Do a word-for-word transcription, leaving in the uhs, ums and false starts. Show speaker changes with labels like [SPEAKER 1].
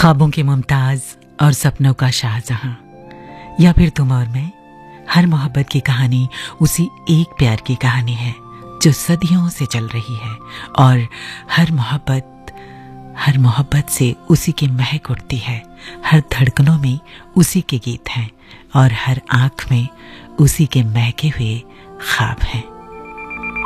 [SPEAKER 1] ख्वाबों के मुमताज और सपनों का शाहजहां, या फिर तुम और मैं। हर मोहब्बत की कहानी उसी एक प्यार की कहानी है जो सदियों से चल रही है, और हर मोहब्बत हर मोहब्बत से उसी की महक उठती है। हर धड़कनों में उसी के गीत हैं और हर आंख में उसी के महके हुए ख्वाब हैं।